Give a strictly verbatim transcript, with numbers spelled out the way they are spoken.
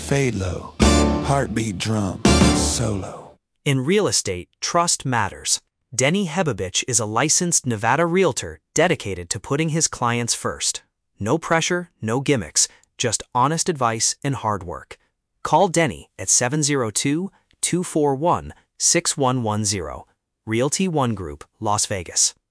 fade low, heartbeat drum, solo. In real estate, trust matters. Denny Hebovich is a licensed Nevada realtor dedicated to putting his clients first. No pressure, no gimmicks, just honest advice and hard work. Call Denny at seven zero two, two four one, six one one zero. Realty One Group, Las Vegas.